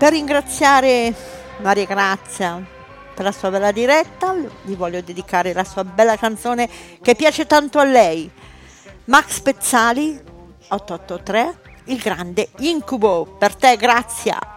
Per ringraziare Maria Grazia per la sua bella diretta, gli voglio dedicare la sua bella canzone che piace tanto a lei. Max Pezzali 883, il grande incubo, per te Grazia.